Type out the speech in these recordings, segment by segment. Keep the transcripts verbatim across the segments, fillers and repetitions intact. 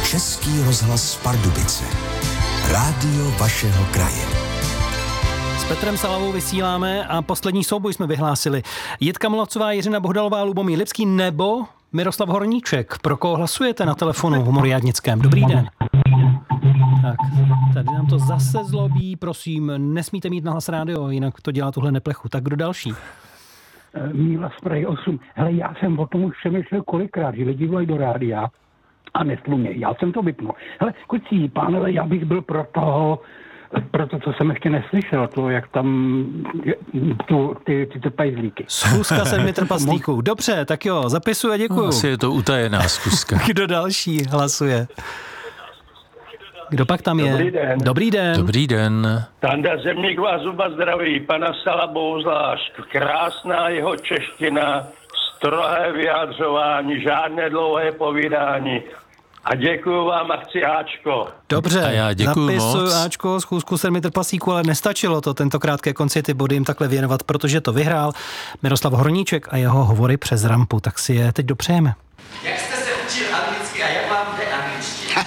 Český rozhlas Pardubice. Rádio vašeho kraje. S Petrem Salavou vysíláme a poslední souboj jsme vyhlásili. Jitka Molavcová, Jiřina Bohdalová, Lubomír Lipský nebo Miroslav Horníček. Pro koho hlasujete na telefonu v Humoriádnickém? Dobrý den. Tak, tady nám to zase zlobí, prosím, nesmíte mít nahlas rádio, jinak to dělá tuhle neplechu. Tak kdo další? Míla z Prahy osm. Hele, já jsem o tom už přemýšlel kolikrát, že lidi volají do rádia a nestlumějí. Já jsem to vypnul. Hele, kucí, pánové, já bych byl pro toho, pro to, co jsem ještě neslyšel, to, jak tam tu, ty, ty trpajzlíky. Schůzka sedmi trpaslíků. Dobře, tak jo, zapisuju a děkuju. No, asi je to utajená schůzka. Kdo další hlasuje? Kdo pak tam je? Dobrý den. Dobrý den. Dobrý den. Tanda Zemník vás zuba zdraví, pana Salabou zvlášť. Krásná jeho čeština, strohé vyjádřování, žádné dlouhé povídání. A děkuju vám a chci Ačko. Dobře, a já děkuju zapisuju moc. Ačko, schůzku sedmi trpaslíků, ale nestačilo to tentokrát ke konci ty body jim takhle věnovat, protože to vyhrál Miroslav Horníček a jeho hovory přes rampu, tak si je teď dopřejeme. Jak jste se učil anglicky a jak vám jde angličtina?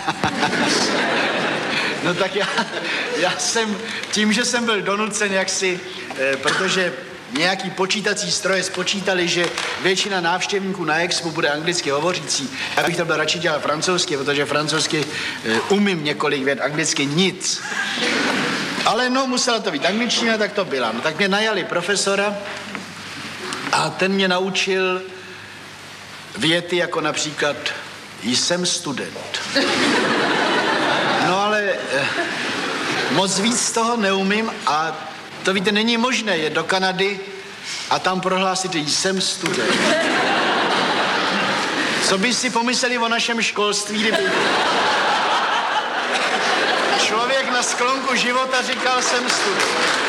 No tak já, já jsem, tím, že jsem byl donucen jaksi, eh, protože nějaký počítací stroje spočítali, že většina návštěvníků na Expo bude anglicky hovořící. Já bych to byl radši dělal francouzsky, protože francouzsky eh, umím několik vět, anglicky nic. Ale no, musela to být angličtina, tak to byla. No tak mě najali profesora a ten mě naučil věty jako například jsem student. No ale eh, moc víc toho neumím a to víte, není možné jet do Kanady a tam prohlásit, že jsem student. Co by si pomysleli o našem školství, kdyby člověk na sklonku života říkal, jsem student.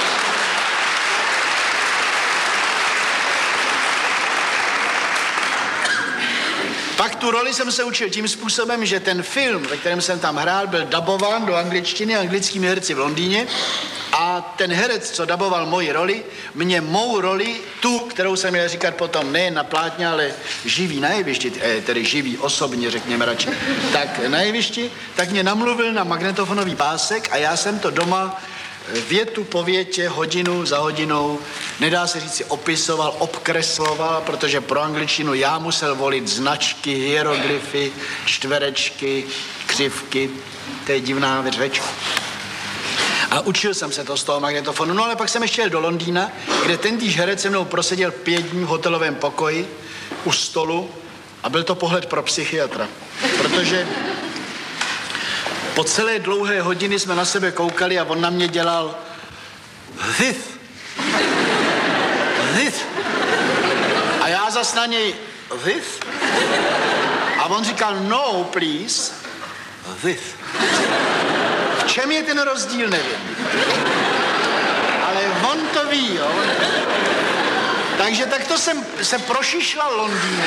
Pak tu roli jsem se učil tím způsobem, že ten film, ve kterém jsem tam hrál, byl dabován do angličtiny anglickými herci v Londýně a ten herec, co daboval moji roli, mě mou roli, tu, kterou jsem měl říkat potom ne na plátně, ale živý na jevišti, tedy živý osobně, řekněme radši, tak na jevišti, tak mě namluvil na magnetofonový pásek a já jsem to doma větu po větě, hodinu za hodinou, nedá se říct, opisoval, obkresloval, protože pro angličtinu já musel volit značky, hieroglyfy, čtverečky, křivky, to je divná řeč. A učil jsem se to z toho magnetofonu, no ale pak jsem ještě jel do Londýna, kde tentýž herec se mnou proseděl pět dní v hotelovém pokoji u stolu a byl to pohled pro psychiatra, protože po celé dlouhé hodiny jsme na sebe koukali a on na mě dělal this, this. A já zas na něj this. A on říkal no, please, this. V čem je ten rozdíl, nevím. Ale on to ví, jo. Takže takto jsem se prošišlal Londýnem.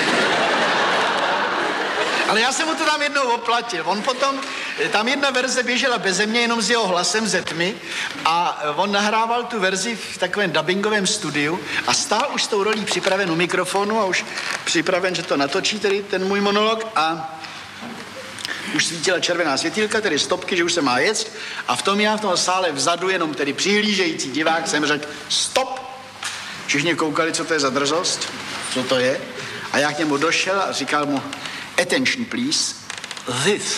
Ale já jsem mu to tam jednou oplatil. On potom, tam jedna verze běžela beze mě, jenom s jeho hlasem ze tmy a on nahrával tu verzi v takovém dubbingovém studiu a stál už s tou rolí připraven u mikrofonu a už připraven, že to natočí, tedy ten můj monolog a už svítila červená světýlka, tedy stopky, že už se má jet a v tom já v tom sále vzadu, jenom tedy přihlížející divák, jsem řekl stop. Všichni koukali, co to je za drzost, co to je a já k němu došel a říkal mu attention, please. This.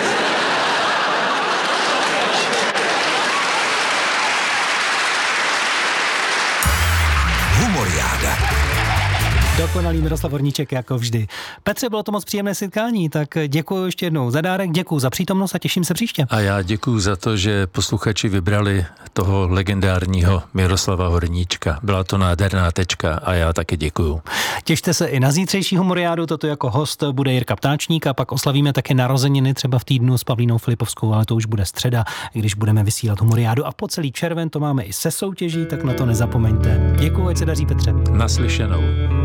Humoriáda. Dokonalý Miroslav Horníček, jako vždy. Petře, bylo to moc příjemné setkání, tak děkuji ještě jednou za dárek, děkuji za přítomnost a těším se příště. A já děkuji za to, že posluchači vybrali toho legendárního Miroslava Horníčka. Byla to nádherná tečka a já taky děkuju. Těšte se i na zítřejší Humoriádu, toto jako host bude Jirka Ptáčník a pak oslavíme také narozeniny třeba v týdnu s Pavlínou Filipovskou, ale to už bude středa, když budeme vysílat Humoriádu a po celý červen to máme i se soutěží, tak na to nezapomeňte. Děkuji, ať se daří, Petře. Naslyšenou.